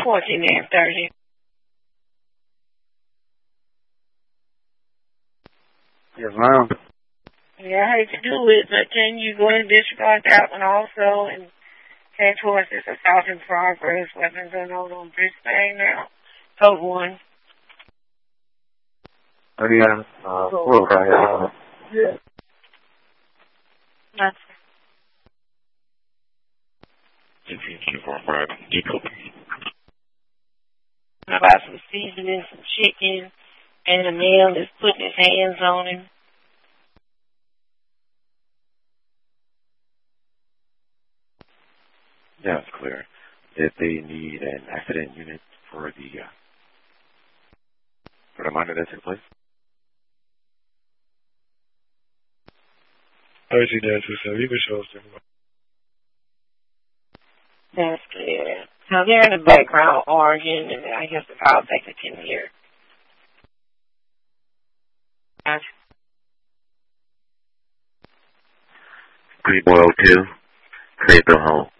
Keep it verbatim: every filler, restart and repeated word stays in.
fourteen and thirty. Yes, ma'am. Yeah, I hate to do it, but can you go and disregard that one also and head towards this assault in progress, weapons unknown on Brisbane now? Code one. Oh, yeah. Uh, four right here. Yeah. That's about some seasoning, some chicken, and the male is putting his hands on him. Yeah, it's clear. If they need an accident unit for the uh, for the minor that took place. thirteen dash two seven. You can show us them. That's clear. Now they're in the background arguing, and I guess the call taker can hear. Gotcha. Green Boy two, create the home.